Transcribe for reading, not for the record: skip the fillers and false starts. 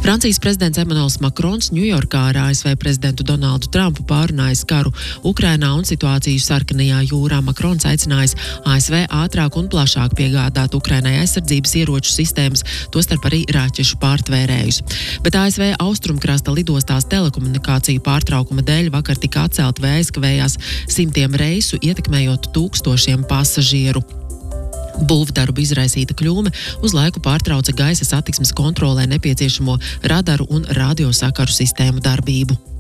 Francijas prezidents Emmanuels Macrons Ņujorkā ar ASV prezidentu Donaldu Trumpu pārunājis karu Ukrainā un situāciju Sarkanajā jūrā. Macrons aicinājis ASV ātrāk un plašāk piegādāt Ukrainai aizsardzības ieroču sistēmas, tostarp arī raķešu pārtvērējus. Bet ASV austrumkrasta lidostās telekomunikāciju pārtraukuma dēļ vakar tika atcelt vai aizkavējās simtiem reisu, ietekmējot tūkstošiem pasažieru. Būvdarbu izraisīta kļūme uz laiku pārtrauca gaisa satiksmes kontrolē nepieciešamo radaru un radiosakaru sistēmu darbību.